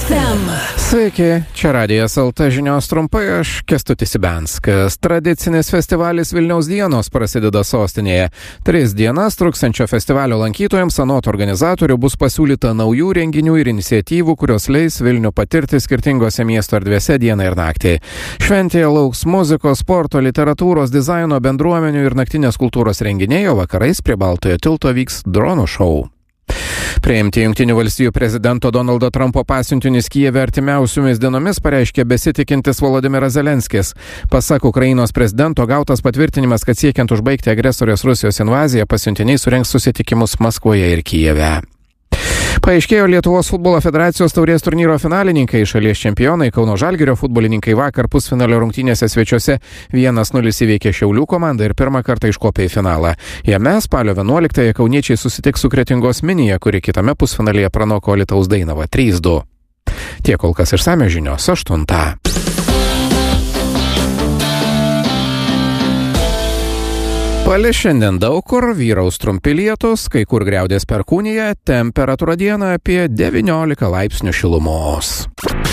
FM. Sveiki, čia Radijas LT žinios trumpai, aš Kęstutis Ibenskas. Tradicinis festivalis Vilniaus dienos prasideda sostinėje. 3 dienas truksiančio festivalio lankytojams anot organizatorių bus pasiūlyta naujų renginių ir iniciatyvų, kurios leis Vilnių patirti skirtingose miesto erdvėse dieną ir naktį. Šventėje lauks muzikos, sporto, literatūros, dizaino, bendruomenių ir naktinės kultūros renginiai, o vakarais prie Baltojo tilto vyks dronų šou. Priimti Jungtinių valstijų prezidento Donaldo Trumpo pasiuntinis Kijeve artimiausiomis dienomis pareiškė besitikintis Volodymyras Zelenskis. Pasak Ukrainos prezidento, gautas patvirtinimas, kad siekiant užbaigti agresorės Rusijos invaziją, pasiuntiniai surengs susitikimus Maskvoje ir Kijeve. Paaiškėjo Lietuvos futbolo federacijos taurės turnyro finalininkai. Šalies čempionai Kauno Žalgirio futbolininkai vakar pusfinalio rungtynėse svečiuose 1-0 įveikė Šiaulių komandą ir pirmą kartą iškopė į finalą. Jame spalio 11-ąją kauniečiai susitiks su Kretingos Minija, kuri kitame pusfinalyje pranoko Alytaus Dainavą 3-2. Tiek kol kas išsamios žinios 8. Palis šiandien daug kur, vyraus trumpi lietūs, kai kur griaudės perkūnija, temperatūra dieną apie 19 laipsnių šilumos.